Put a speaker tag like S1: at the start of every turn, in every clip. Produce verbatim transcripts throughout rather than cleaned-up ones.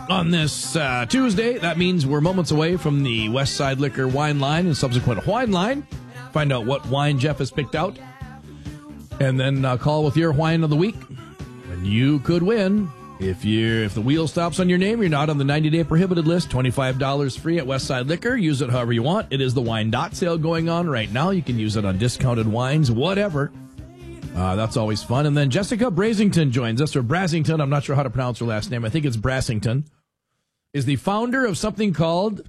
S1: on this uh, Tuesday. That means we're moments away from the West Side Liquor wine line and subsequent wine line. Find out what wine Jeff has picked out. And then uh, call with your wine of the week. And you could win. If you if the wheel stops on your name, you're not on the ninety-day prohibited list. twenty-five dollars free at West Side Liquor. Use it however you want. It is the wine dot sale going on right now. You can use it on discounted wines, whatever. Uh, that's always fun. And then Jessica Brasington joins us, or Brasington. I'm not sure how to pronounce her last name. I think it's Brasington. Is the founder of something called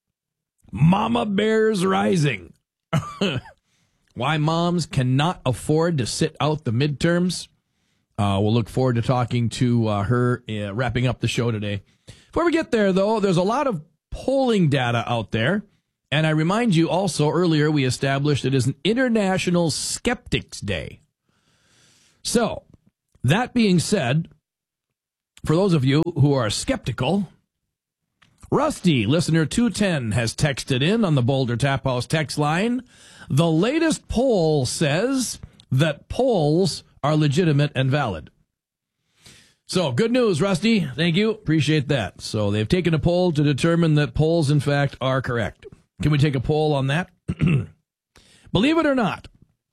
S1: Mama Bears Rising. Why moms cannot afford to sit out the midterms. Uh, we'll look forward to talking to uh, her, uh, wrapping up the show today. Before we get there, though, there's a lot of polling data out there. And I remind you also, earlier we established it is an International Skeptics Day. So, that being said, for those of you who are skeptical, Rusty, listener two ten, has texted in on the Boulder Tap House text line. The latest poll says that polls are legitimate and valid. So, good news, Rusty. Thank you. Appreciate that. So, they've taken a poll to determine that polls, in fact, are correct. Can we take a poll on that? Believe it or not.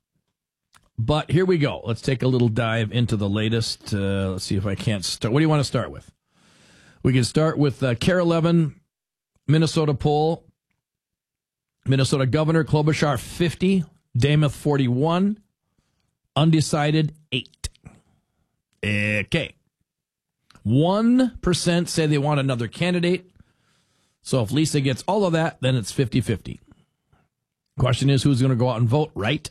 S1: But here we go. Let's take a little dive into the latest. Uh, let's see if I can't start. What do you want to start with? We can start with uh, K A R E eleven, Minnesota poll. Minnesota Governor Klobuchar, fifty. Dameth, forty-one. Undecided, eight. Okay. one percent say they want another candidate. So if Lisa gets all of that, then it's fifty-fifty. Question is, who's going to go out and vote, right?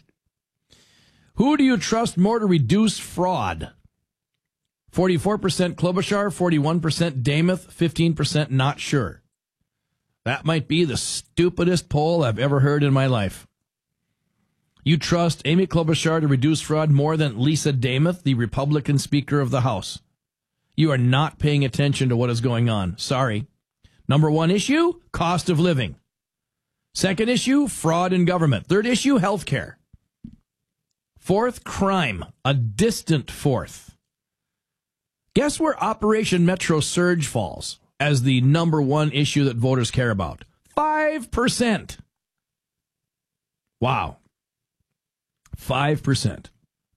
S1: Who do you trust more to reduce fraud? forty-four percent Klobuchar, forty-one percent Dameth, fifteen percent not sure. That might be the stupidest poll I've ever heard in my life. You trust Amy Klobuchar to reduce fraud more than Lisa Dameth, the Republican Speaker of the House. You are not paying attention to what is going on. Sorry. Number one issue, cost of living. Second issue, fraud in government. Third issue, health care. Fourth, crime. A distant fourth. Guess where Operation Metro Surge falls as the number one issue that voters care about? Five percent. Wow. Five percent.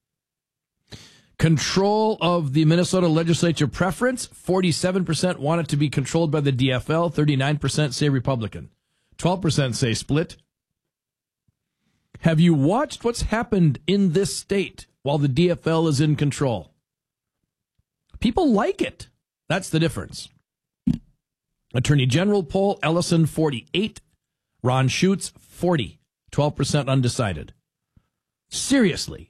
S1: Control of the Minnesota legislature preference, forty-seven percent want it to be controlled by the D F L, thirty-nine percent say Republican, twelve percent say split. Have you watched what's happened in this state while the D F L is in control? People like it. That's the difference. Attorney General poll, Ellison, forty-eight. Ron Schutz, forty. twelve percent undecided. Seriously.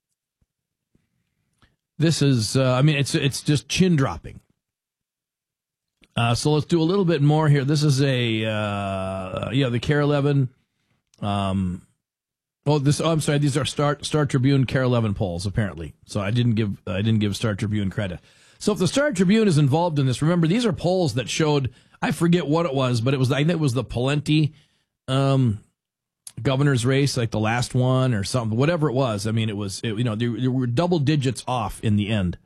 S1: This is, uh, I mean, it's it's just chin dropping. Uh, so let's do a little bit more here. This is a, uh, yeah, the K A R E eleven. Um, oh, this. Oh, I'm sorry. These are Star Star Tribune K A R E eleven polls, apparently. So I didn't give I didn't give Star Tribune credit. So if the Star Tribune is involved in this, remember these are polls that showed, I forget what it was, but it was I think it was the Pawlenty um, governor's race, like the last one or something, whatever it was. I mean, it was, it, you know, there, there were double digits off in the end.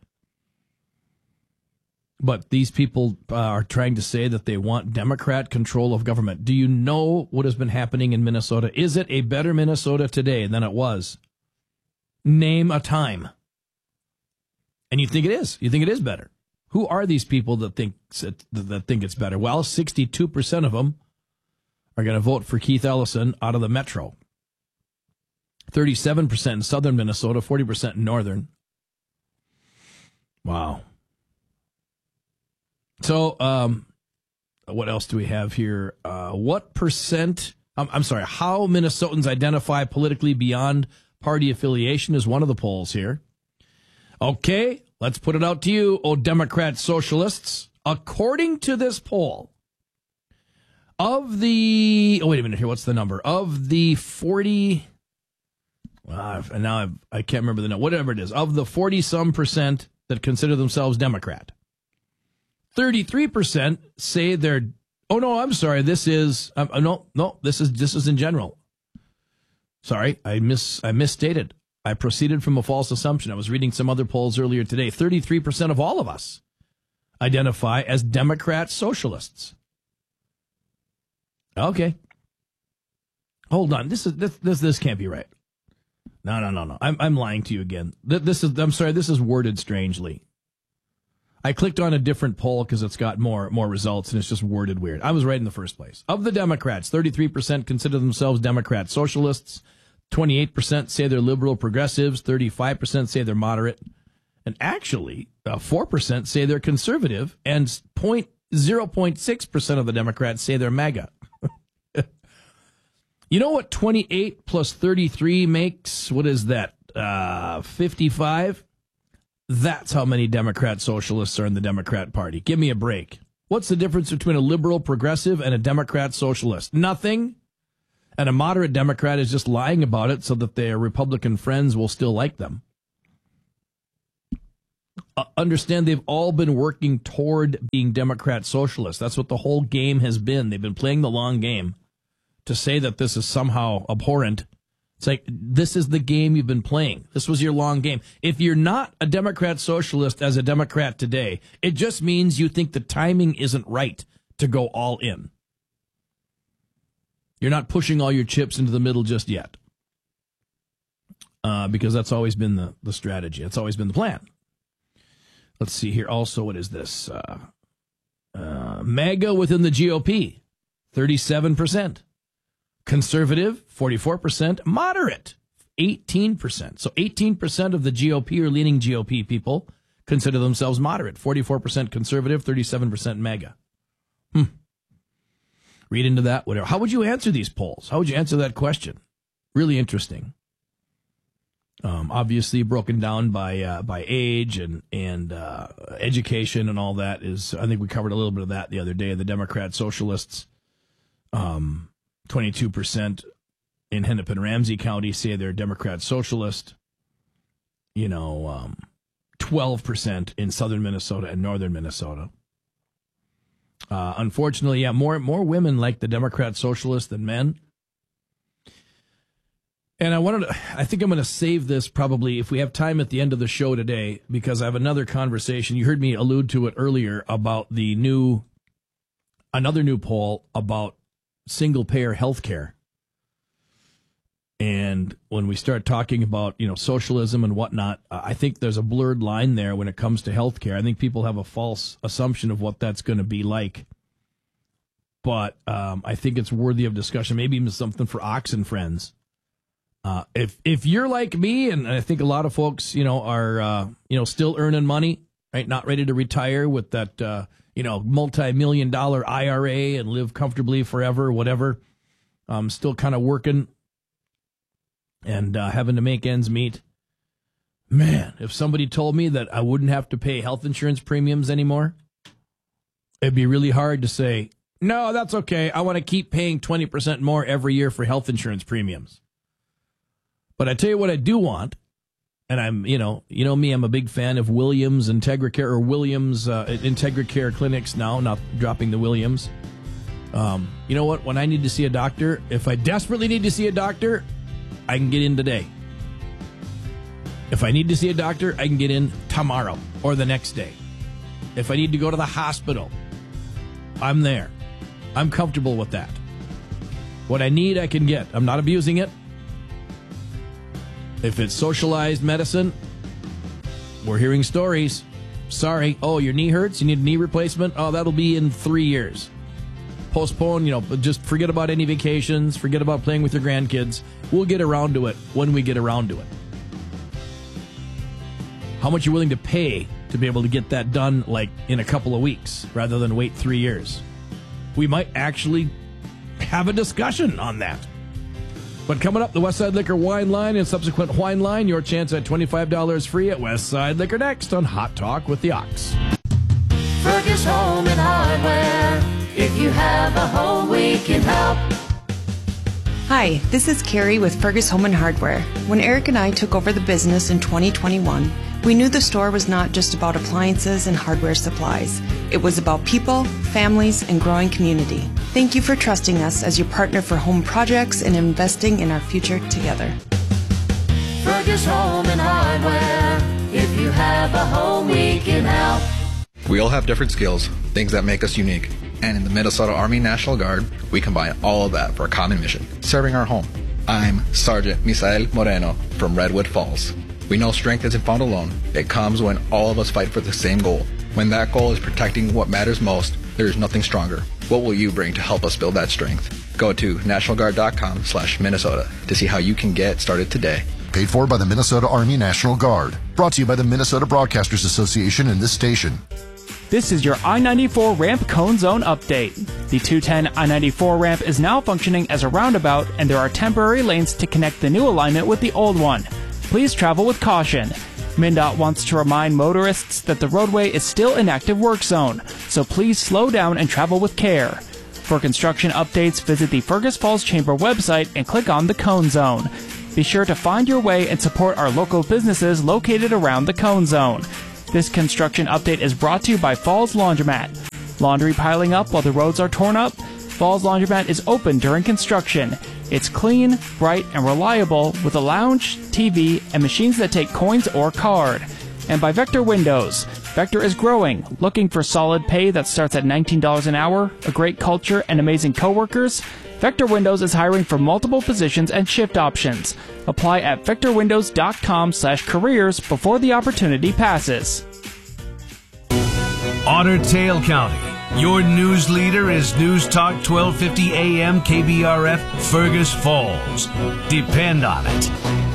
S1: But these people uh, are trying to say that they want Democrat control of government. Do you know what has been happening in Minnesota? Is it a better Minnesota today than it was? Name a time. And you think it is. You think it is better. Who are these people that think that think it's better? Well, sixty-two percent of them are going to vote for Keith Ellison out of the Metro. thirty-seven percent in southern Minnesota, forty percent in northern. Wow. So, um, what else do we have here? Uh, what percent, I'm, I'm sorry, how Minnesotans identify politically beyond party affiliation is one of the polls here. Okay, let's put it out to you, oh Democrat socialists. According to this poll, of the, oh, wait a minute here, what's the number? Of the forty, well, and now I've, I can't remember the number, whatever it is, of the forty-some percent that consider themselves Democrat, thirty-three percent say they're, oh, no, I'm sorry, this is, um, no, no, this is, this is in general. Sorry, I mis, I misstated. I proceeded from a false assumption. I was reading some other polls earlier today. thirty-three percent of all of us identify as Democrat socialists. Okay. Hold on. This is this this, this can't be right. No, no, no, no. I'm I'm lying to you again. This is I'm sorry. This is worded strangely. I clicked on a different poll because it's got more more results, and it's just worded weird. I was right in the first place. Of the Democrats, thirty-three percent consider themselves Democrat socialists, twenty-eight percent say they're liberal progressives, thirty-five percent say they're moderate, and actually uh, four percent say they're conservative, and zero point six percent of the Democrats say they're MAGA. You know what twenty-eight plus thirty-three makes? What is that? Uh, fifty-five? That's how many Democrat socialists are in the Democrat Party. Give me a break. What's the difference between a liberal progressive and a Democrat socialist? Nothing. And a moderate Democrat is just lying about it so that their Republican friends will still like them. Uh, understand they've all been working toward being Democrat socialists. That's what the whole game has been. They've been playing the long game. To say that this is somehow abhorrent, it's like, this is the game you've been playing. This was your long game. If you're not a Democrat socialist as a Democrat today, it just means you think the timing isn't right to go all in. You're not pushing all your chips into the middle just yet. Uh, because that's always been the, the strategy. That's always been the plan. Let's see here. Also, what is this? Uh, uh, MAGA within the G O P, thirty-seven percent. Conservative, forty-four percent. Moderate, eighteen percent. So eighteen percent of the G O P or leaning G O P people consider themselves moderate. forty-four percent conservative, thirty-seven percent MAGA. Hmm. Read into that, whatever. How would you answer these polls? How would you answer that question? Really interesting. Um, obviously broken down by uh, by age and, and uh, education and all that is, I think we covered a little bit of that the other day. The Democrat socialists, um, twenty-two percent in Hennepin Ramsey County say they're Democrat socialist. You know, um, twelve percent in southern Minnesota and northern Minnesota. Uh, unfortunately, yeah, more more women like the Democrat socialist than men. And I wanted to, I think I'm going to save this probably if we have time at the end of the show today, because I have another conversation. You heard me allude to it earlier about the new, another new poll about single payer health care. And when we start talking about, you know, socialism and whatnot, I think there's a blurred line there when it comes to health care. I think people have a false assumption of what that's going to be like. But um, I think it's worthy of discussion, maybe even something for Ox and Friends. Uh, if if you're like me, and I think a lot of folks, you know, are, uh, you know, still earning money, right, not ready to retire with that, uh, you know, multi-million dollar I R A and live comfortably forever, whatever, um, still kind of working and uh, having to make ends meet. Man, if somebody told me that I wouldn't have to pay health insurance premiums anymore, it'd be really hard to say, no, that's okay. I want to keep paying twenty percent more every year for health insurance premiums. But I tell you what I do want, and I'm, you know, you know me, I'm a big fan of Williams IntegraCare, or Williams uh, IntegraCare clinics now, not dropping the Williams. Um, you know what? When I need to see a doctor, if I desperately need to see a doctor, I can get in today. If I need to see a doctor, I can get in tomorrow or the next day. If I need to go to the hospital, I'm there. I'm comfortable with that. What I need, I can get. I'm not abusing it. If it's socialized medicine, we're hearing stories. Sorry. Oh, your knee hurts? You need a knee replacement? Oh, that'll be in three years. Postpone, you know, just forget about any vacations. Forget about playing with your grandkids. We'll get around to it when we get around to it. How much you're willing to pay to be able to get that done, like, in a couple of weeks rather than wait three years. We might actually have a discussion on that. But coming up, the Westside Liquor Wine Line and subsequent Wine Line, your chance at twenty-five dollars free at Westside Liquor next on Hot Talk with the Ox.
S2: Fergus Home and Hardware. If you have a home, we can help.
S3: Hi, this is Carrie with Fergus Home and Hardware. When Eric and I took over the business in twenty twenty-one, we knew the store was not just about appliances and hardware supplies. It was about people, families, and growing community. Thank you for trusting us as your partner for home projects and investing in our future together.
S2: Fergus Home and Hardware. If you have a home, we can help.
S4: We all have different skills, things that make us unique. And in the Minnesota Army National Guard, we combine all of that for a common mission, serving our home. I'm Sergeant Misael Moreno from Redwood Falls. We know strength isn't found alone. It comes when all of us fight for the same goal. When that goal is protecting what matters most, there is nothing stronger. What will you bring to help us build that strength? Go to nationalguard.com slash Minnesota to see how you can get started today.
S5: Paid for by the Minnesota Army National Guard. Brought to you by the Minnesota Broadcasters Association and this station.
S6: This is your I ninety-four ramp cone zone update. The two ten I ninety-four ramp is now functioning as a roundabout, and there are temporary lanes to connect the new alignment with the old one. Please travel with caution. MnDOT wants to remind motorists that the roadway is still an active work zone, so please slow down and travel with care. For construction updates, visit the Fergus Falls Chamber website and click on the Cone Zone. Be sure to find your way and support our local businesses located around the Cone Zone. This construction update is brought to you by Falls Laundromat. Laundry piling up while the roads are torn up? Falls Laundromat is open during construction. It's clean, bright, and reliable with a lounge, T V, and machines that take coins or card. And by Vector Windows. Vector is growing, looking for solid pay that starts at nineteen dollars an hour, a great culture, and amazing coworkers? Vector Windows is hiring for multiple positions and shift options. Apply at vectorwindows.com slash careers before the opportunity passes.
S7: Otter Tail County. Your news leader is News Talk twelve fifty A M K B R F Fergus Falls. Depend on it.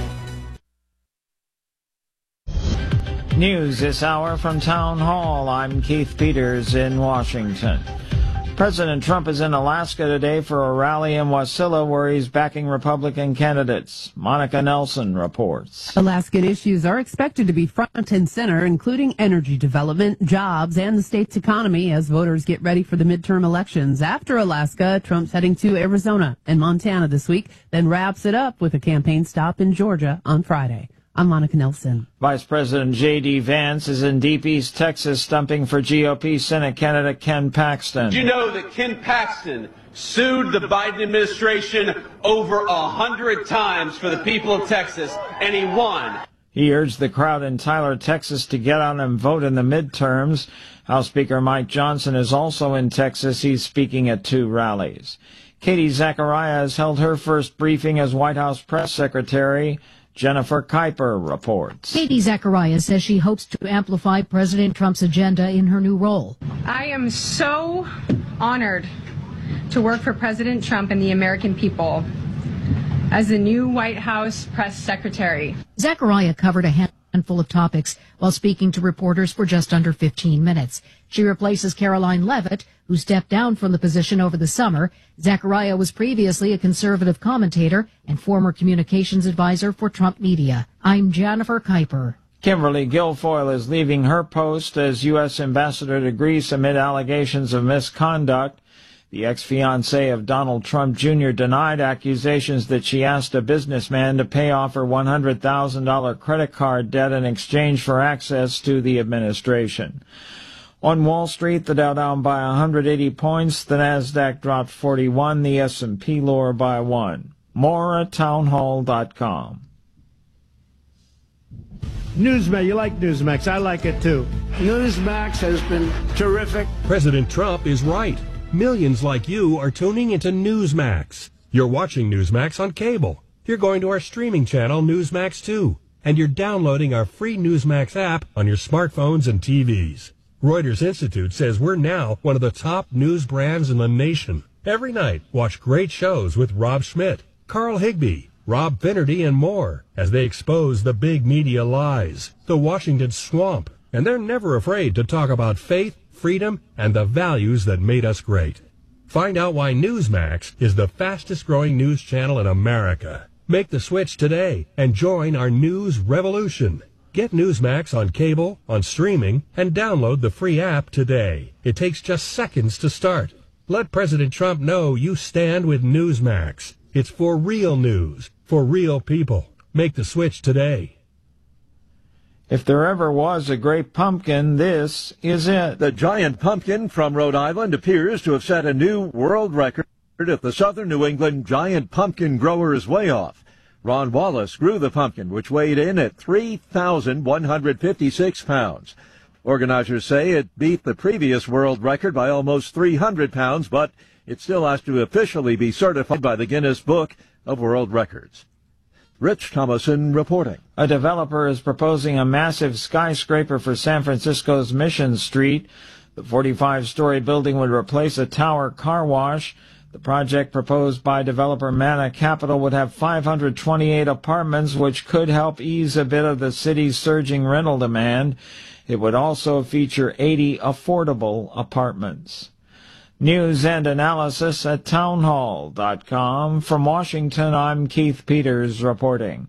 S8: News this hour from Town Hall. I'm Keith Peters in Washington. President Trump is in Alaska today for a rally in Wasilla where he's backing Republican candidates. Monica Nelson reports.
S9: Alaskan issues are expected to be front and center, including energy development, jobs, and the state's economy as voters get ready for the midterm elections. After Alaska, Trump's heading to Arizona and Montana this week, then wraps it up with a campaign stop in Georgia on Friday. I'm Monica Nelson.
S8: Vice President J D. Vance is in Deep East Texas stumping for G O P Senate candidate Ken Paxton.
S10: Did you know that Ken Paxton sued the Biden administration over a hundred times for the people of Texas, and he won?
S8: He urged the crowd in Tyler, Texas to get out and vote in the midterms. House Speaker Mike Johnson is also in Texas. He's speaking at two rallies. Katie Zachariah has held her first briefing as White House press secretary. Jennifer Kuiper reports.
S11: Katie Zachariah says she hopes to amplify President Trump's agenda in her new role.
S12: I am so honored to work for President Trump and the American people as the new White House press secretary.
S11: Zachariah covered a handful of topics while speaking to reporters for just under fifteen minutes. She replaces Caroline Leavitt, who stepped down from the position over the summer. Zachariah was previously a conservative commentator and former communications advisor for Trump Media. I'm Jennifer Kuiper.
S8: Kimberly Guilfoyle is leaving her post as U S ambassador to Greece amid allegations of misconduct. The ex-fiancé of Donald Trump Junior denied accusations that she asked a businessman to pay off her one hundred thousand dollars credit card debt in exchange for access to the administration. On Wall Street, the Dow down by one hundred eighty points, the Nasdaq dropped forty-one, the S and P lower by one. More at townhall dot com.
S13: Newsmax, you like Newsmax. I like it too. Newsmax has been terrific.
S14: President Trump is right. Millions like you are tuning into Newsmax. You're watching Newsmax on cable. You're going to our streaming channel, Newsmax two. And you're downloading our free Newsmax app on your smartphones and T Vs. Reuters Institute says we're now one of the top news brands in the nation. Every night, watch great shows with Rob Schmidt, Carl Higbie, Rob Finnerty, and more as they expose the big media lies, the Washington swamp, and they're never afraid to talk about faith, freedom, and the values that made us great. Find out why Newsmax is the fastest-growing news channel in America. Make the switch today and join our news revolution. Get Newsmax on cable, on streaming, and download the free app today. It takes just seconds to start. Let President Trump know you stand with Newsmax. It's for real news, for real people. Make the switch today.
S8: If there ever was a great pumpkin, this is it.
S15: The giant pumpkin from Rhode Island appears to have set a new world record at the Southern New England Giant Pumpkin Growers Weigh-Off. Ron Wallace grew the pumpkin, which weighed in at three thousand one hundred fifty-six pounds. Organizers say it beat the previous world record by almost three hundred pounds, but it still has to officially be certified by the Guinness Book of World Records. Rich Thomason reporting.
S8: A developer is proposing a massive skyscraper for San Francisco's Mission Street. The forty-five story building would replace a tower car wash. The project proposed by developer Mana Capital would have five hundred twenty-eight apartments, which could help ease a bit of the city's surging rental demand. It would also feature eighty affordable apartments. News and analysis at townhall dot com. From Washington, I'm Keith Peters reporting.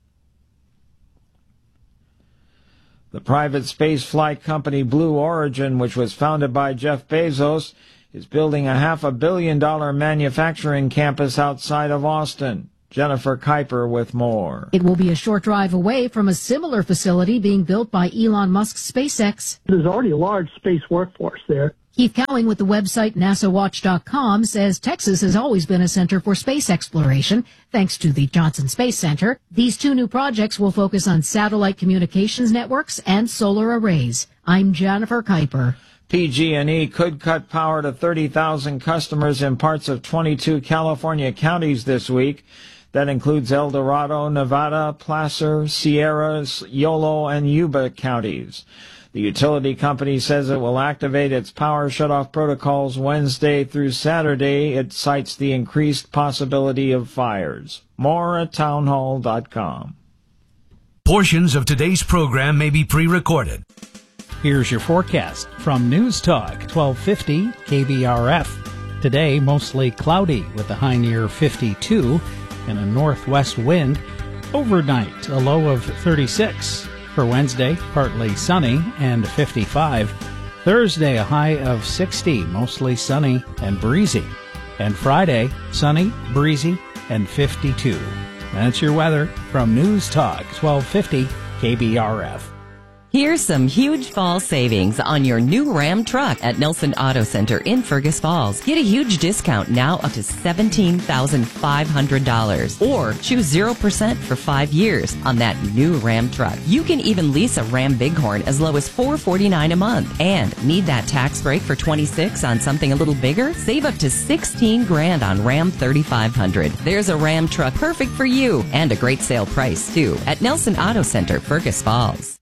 S8: The private space flight company Blue Origin, which was founded by Jeff Bezos, is building a half a billion dollar manufacturing campus outside of Austin. Jennifer Kuiper with more.
S11: It will be a short drive away from a similar facility being built by Elon Musk's SpaceX.
S16: There's already a large space workforce there.
S11: Keith Cowing with the website NASA Watch dot com says Texas has always been a center for space exploration, thanks to the Johnson Space Center. These two new projects will focus on satellite communications networks and solar arrays. I'm Jennifer Kuiper.
S8: P G and E could cut power to thirty thousand customers in parts of twenty-two California counties this week. That includes El Dorado, Nevada, Placer, Sierras, Yolo, and Yuba counties. The utility company says it will activate its power shutoff protocols Wednesday through Saturday. It cites the increased possibility of fires. More at townhall dot com.
S7: Portions of today's program may be pre-recorded.
S17: Here's your forecast from News Talk twelve fifty K B R F. Today, mostly cloudy with a high near fifty-two and a northwest wind. Overnight, a low of thirty-six. For Wednesday, partly sunny and fifty-five. Thursday, a high of sixty, mostly sunny and breezy. And Friday, sunny, breezy, and fifty-two. That's your weather from News Talk twelve fifty K B R F.
S18: Here's some huge fall savings on your new Ram truck at Nelson Auto Center in Fergus Falls. Get a huge discount now up to seventeen thousand five hundred dollars. Or choose zero percent for five years on that new Ram truck. You can even lease a Ram Bighorn as low as four hundred forty-nine dollars a month. And need that tax break for twenty-six on something a little bigger? Save up to sixteen grand on Ram thirty-five hundred. There's a Ram truck perfect for you and a great sale price too at Nelson Auto Center, Fergus Falls.